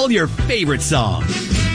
all your favorite songs.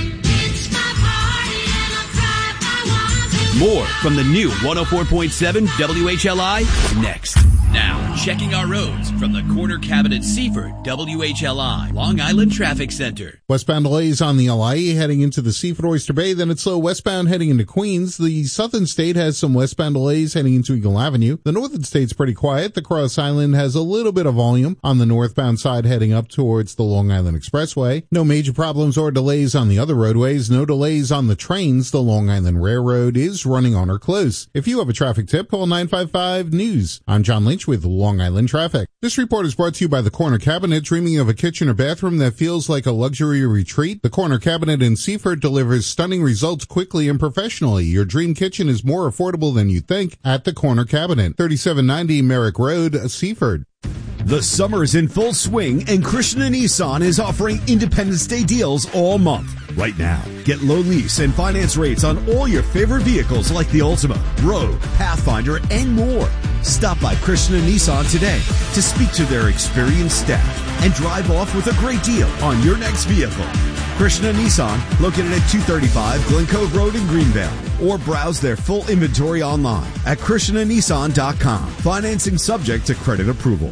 More from the new 104.7 WHLI next. Now, checking our roads from the Corner Cabinet Seaford WHLI Long Island Traffic Center. Westbound delays on the LIE heading into the Seaford Oyster Bay. Then it's slow westbound heading into Queens. The Southern State has some westbound delays heading into Eagle Avenue. The Northern State's pretty quiet. The Cross Island has a little bit of volume on the northbound side heading up towards the Long Island Expressway. No major problems or delays on the other roadways. No delays on the trains. The Long Island Railroad is running on or close. If you have a traffic tip, call 955-NEWS. I'm John Lynch with Long Island Traffic. This report is brought to you by the Corner Cabinet. Dreaming of a kitchen or bathroom that feels like a luxury retreat? The Corner Cabinet in Seaford delivers stunning results quickly and professionally. Your dream kitchen is more affordable than you think at the Corner Cabinet. 3790 Merrick Road, Seaford. The summer's in full swing, and Krishna Nissan is offering Independence Day deals all month. Right now, get low lease and finance rates on all your favorite vehicles like the Altima, Rogue, Pathfinder, and more. Stop by Krishna Nissan today to speak to their experienced staff and drive off with a great deal on your next vehicle. Krishna Nissan, located at 235 Glen Cove Road in Greenvale, or browse their full inventory online at KrishnaNissan.com. Financing subject to credit approval.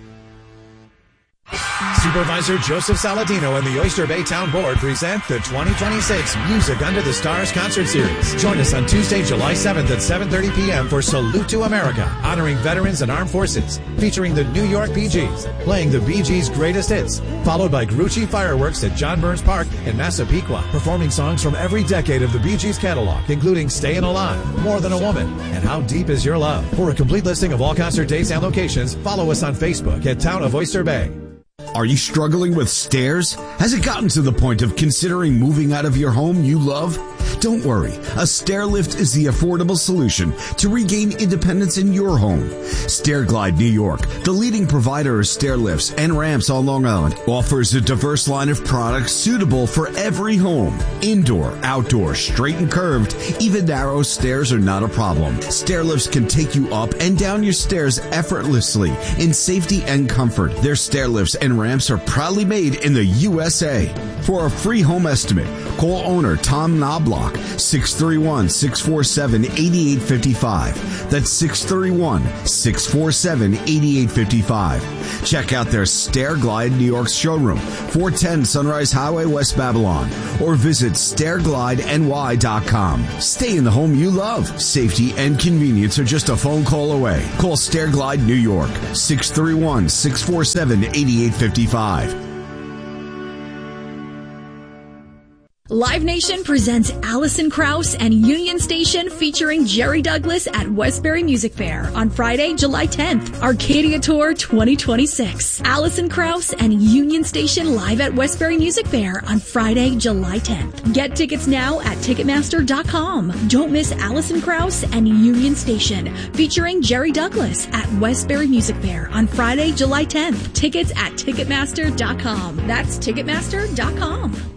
Supervisor Joseph Saladino and the Oyster Bay Town Board present the 2026 Music Under the Stars Concert Series. Join us on Tuesday, July 7th at 7:30 p.m. for Salute to America, honoring veterans and armed forces, featuring the New York Bee Gees, playing the Bee Gees' greatest hits, followed by Grucci Fireworks at John Burns Park in Massapequa, performing songs from every decade of the Bee Gees catalog, including Stayin' Alive, More Than a Woman, and How Deep Is Your Love. For a complete listing of all concert dates and locations, follow us on Facebook at Town of Oyster Bay. Are you struggling with stairs? Has it gotten to the point of considering moving out of your home you love? Don't worry. A stair lift is the affordable solution to regain independence in your home. Stairglide New York, the leading provider of stair lifts and ramps on Long Island, offers a diverse line of products suitable for every home. Indoor, outdoor, straight and curved, even narrow stairs are not a problem. Stair lifts can take you up and down your stairs effortlessly in safety and comfort. Their stair lifts and ramps are proudly made in the USA. For a free home estimate, call owner Tom Knobloch, 631-647-8855. That's 631-647-8855. Check out their Stairglide New York showroom, 410 Sunrise Highway, West Babylon, or visit stairglideny.com. Stay in the home you love. Safety and convenience are just a phone call away. Call Stairglide New York, 631-647-8855. Live Nation presents Alison Krauss and Union Station featuring Jerry Douglas at Westbury Music Fair on Friday, July 10th. Arcadia Tour 2026. Alison Krauss and Union Station live at Westbury Music Fair on Friday, July 10th. Get tickets now at Ticketmaster.com. Don't miss Alison Krauss and Union Station featuring Jerry Douglas at Westbury Music Fair on Friday, July 10th. Tickets at Ticketmaster.com. That's Ticketmaster.com.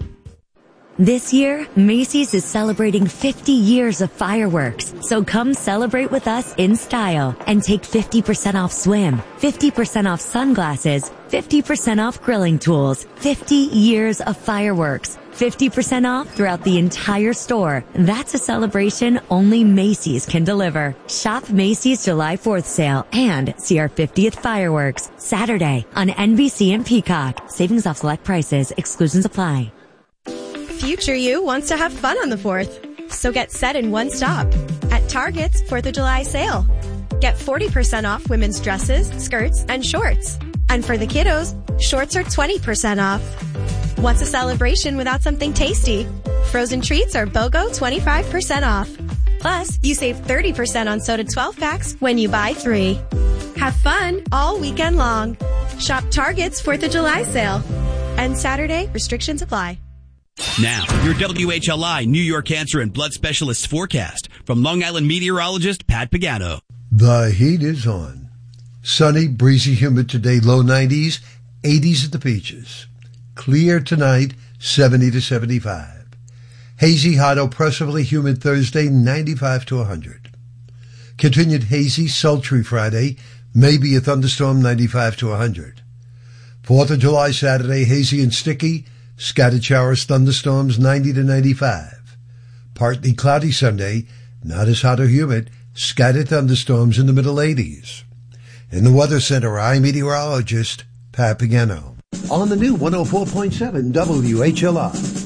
This year, Macy's is celebrating 50 years of fireworks. So come celebrate with us in style and take 50% off swim, 50% off sunglasses, 50% off grilling tools, 50 years of fireworks, 50% off throughout the entire store. That's a celebration only Macy's can deliver. Shop Macy's July 4th sale and see our 50th fireworks Saturday on NBC and Peacock. Savings off select prices. Exclusions apply. Future you wants to have fun on the 4th, so get set in one stop at Target's 4th of July sale. Get 40% off women's dresses, skirts, and shorts. And for the kiddos, shorts are 20% off. What's a celebration without something tasty? Frozen treats are BOGO 25% off. Plus, you save 30% on soda 12 packs when you buy 3. Have fun all weekend long. Shop Target's 4th of July sale. And Saturday, restrictions apply. Now, your WHLI New York Cancer and Blood Specialist forecast from Long Island meteorologist Pat Pagano. The heat is on. Sunny, breezy, humid today, low 90s, 80s at the beaches. Clear tonight, 70 to 75. Hazy, hot, oppressively humid Thursday, 95 to 100. Continued hazy, sultry Friday, maybe a thunderstorm, 95 to 100. 4th of July Saturday, hazy and sticky, Scattered showers, thunderstorms, 90 to 95. Partly cloudy Sunday, not as hot or humid, scattered thunderstorms in the middle 80s. In the Weather Center, I'm meteorologist Pat Pagano. On the new 104.7 WHLI.